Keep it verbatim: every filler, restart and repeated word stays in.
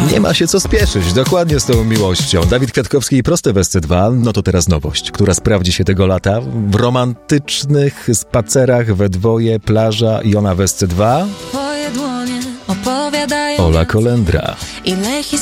Nie ma się co spieszyć, dokładnie z tą miłością. Dawid Kwiatkowski i Proste w S C dwa, no to teraz nowość, która sprawdzi się tego lata w romantycznych spacerach we dwoje, plaża i ona w S C dwa. Twoje dłonie opowiadają Ola Kolendra. ile historii